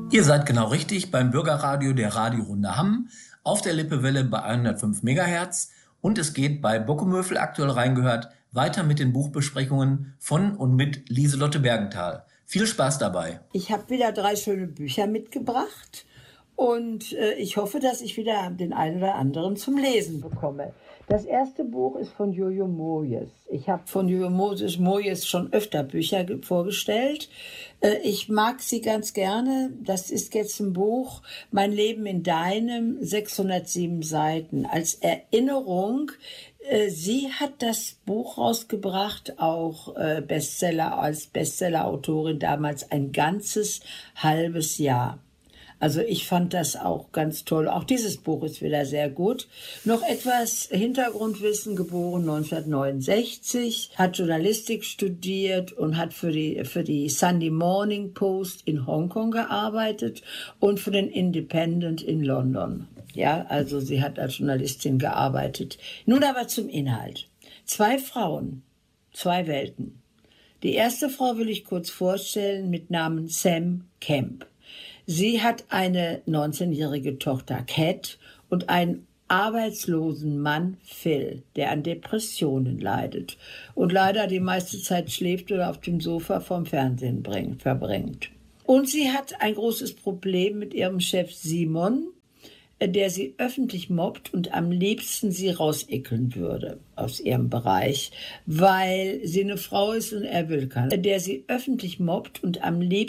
Ihr seid genau richtig beim Bürgerradio der Radiorunde Hamm auf der Lippewelle bei 105 MHz und es geht bei Bockumöfel aktuell reingehört weiter mit den Buchbesprechungen von und mit Lieselotte Bergenthal. Viel Spaß dabei. Ich habe wieder 3 schöne Bücher mitgebracht und ich hoffe, dass ich wieder den einen oder anderen zum Lesen bekomme. Das erste Buch ist von Jojo Moyes. Ich habe von Jojo Moyes schon öfter Bücher vorgestellt. Ich mag sie ganz gerne. Das ist jetzt ein Buch, Mein Leben in deinem, 607 Seiten. Als Erinnerung, sie hat das Buch rausgebracht, auch als Bestseller-Autorin damals ein ganzes halbes Jahr. Also ich fand das auch ganz toll. Auch dieses Buch ist wieder sehr gut. Noch etwas Hintergrundwissen, geboren 1969, hat Journalistik studiert und hat für die Sunday Morning Post in Hongkong gearbeitet und für den Independent in London. Ja, also sie hat als Journalistin gearbeitet. Nun aber zum Inhalt. 2 Frauen, 2 Welten. Die erste Frau will ich kurz vorstellen mit Namen Sam Kemp. Sie hat eine 19-jährige Tochter Cat und einen arbeitslosen Mann Phil, der an Depressionen leidet und leider die meiste Zeit schläft oder auf dem Sofa vorm Fernsehen verbringt. Und sie hat ein großes Problem mit ihrem Chef Simon, der sie öffentlich mobbt und am liebsten sie rausekeln würde aus ihrem Bereich, weil sie eine Frau ist und er will kann. Der sie öffentlich mobbt und am liebsten